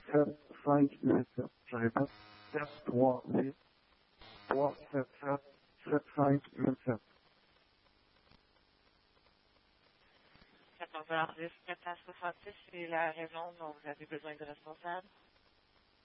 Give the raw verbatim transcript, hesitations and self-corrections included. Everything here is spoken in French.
sept cinq huit sept. Je répète, sept trois huit trois sept sept sept cinq huit sept. quatorze heures dix, quatre cent soixante-six, c'est la raison dont vous avez besoin de responsable.